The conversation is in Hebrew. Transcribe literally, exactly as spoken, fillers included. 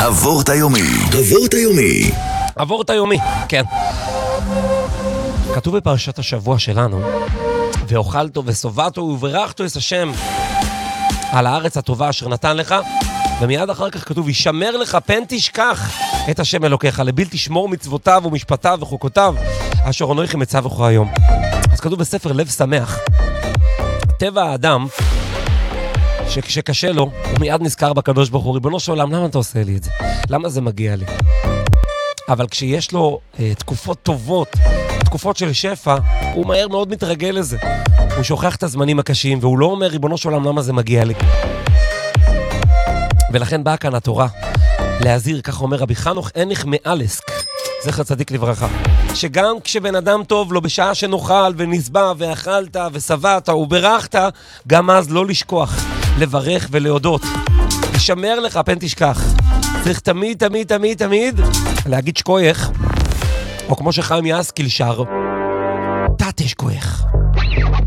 הוורט היומי. הוורט היומי. הוורט היומי, כן. כתוב בפרשת השבוע שלנו, ואוכלתו ושובעתו וברכתו את השם על הארץ הטובה אשר נתן לך, ומיד אחר כך כתוב, ישמר לך פן תשכח את השם אלוקיך, לביל תשמור מצוותיו ומשפטיו וחוקותיו, אשר אנוכי מצווך היום. אז כתוב בספר לב שמח, טבע האדם, שכשקשה לו, הוא מיד נזכר בקדוש ברוך הוא, ריבונו של עולם, למה אתה עושה לי את זה? למה זה מגיע לי? אבל כשיש לו אה, תקופות טובות, תקופות של שפע, הוא מהר מאוד מתרגל לזה. הוא שוכח את הזמנים הקשים, והוא לא אומר, ריבונו של עולם, למה זה מגיע לי? ולכן באה כאן התורה להזהיר, כך אומר רבי חנוך אניך מאלסק, זכר צדיק לברכה, שגם כשבן אדם טוב לו בשעה שנאכל ונסבע ואכלת ושבעת וברכת, גם אז לא לשכוח, לברך ולהודות. ישמר לך פן תשכח. צריך תמיד תמיד תמיד תמיד להגיד שכוייך, או כמו שחיים יסקיל שר, תת שכוייך.